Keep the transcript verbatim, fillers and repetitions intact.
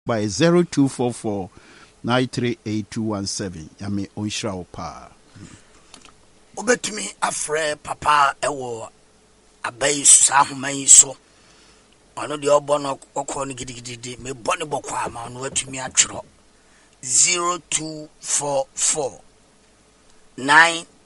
by zero two four four nine three eight two one seven. Yame onshira opa. Obetumi afre papa ewo abai sa homan so. Ono de obo no okọ no gidigidi me bone bokọ ama no atumi atwero zero two four four nine